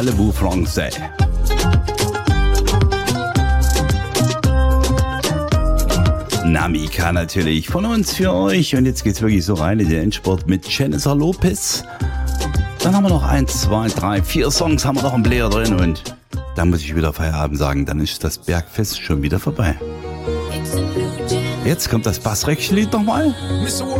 Malibu Francais. Namika natürlich von uns für euch. Und jetzt geht's wirklich so rein in den Endspurt mit Jennifer Lopez. Dann haben wir noch 1, 2, 3, 4 Songs haben wir noch im Player drin. Und dann muss ich wieder Feierabend sagen. Dann ist das Bergfest schon wieder vorbei. Jetzt kommt das Bassrechtchen-Lied nochmal.